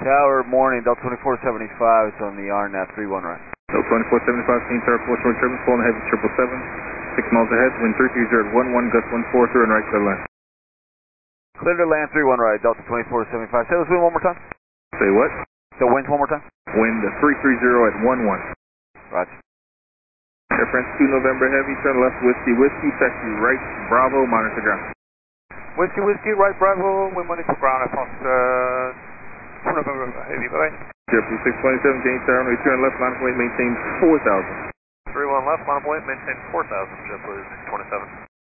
Tower, morning, Delta 2475 is on the RNAV 31 right. Delta 2475, Team Tower, full short turbulence, full and heavy 777, 6 miles ahead, wind 330 at 11, gust 143 and right clear to land. Clear to land 31 right, Delta 2475. Say this wind one more time. Say what? The winds one more time. Wind 330 at 11. Roger. Air France 2 November heavy, turn left Whiskey Whiskey, taxi right Bravo, monitor ground. Whiskey Whiskey, right Bravo, wind monitor ground, I passed 2 November heavy, bye-bye. JetBlue 627, James Tower, turn left, line of weight, maintain 4,000. 31 left, line of weight, maintain 4,000, JetBlue 627.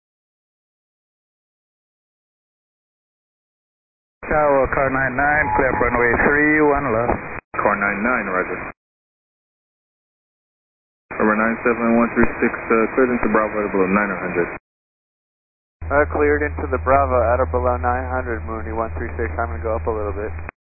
Tower, car 99, clear for runway 31 left. Car 99, roger. Number 97136, cleared into Bravo at below 900. Cleared into the Bravo at or below 900, Mooney 136, I'm going to go up a little bit.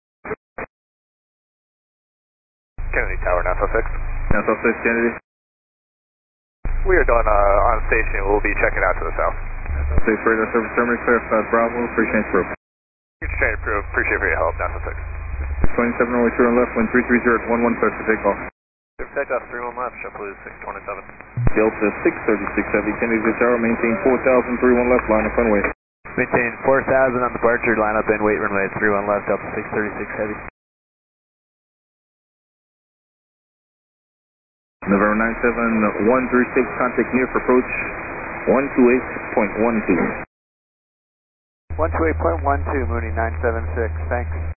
Kennedy Tower, NASA 6. NASA 6, Kennedy. We are done on station, we'll be checking out to the south. Safe radar service terminal, clear fast Bravo, free change probe. Exchange approved, appreciate for your help, NASA 6. 627, runway 2 on left, wind 330 at 11, clear for takeoff. Clear for takeoff, 31 left, JetBlue 627. Delta 636 heavy, Kennedy Tower, maintain 4,000, 31 left, line up runway. Maintain 4,000 on departure, line up and wait runway 31 left, Delta 636 heavy. November 97136, contact near for approach 128.12. 128.12, Mooney 976, thanks.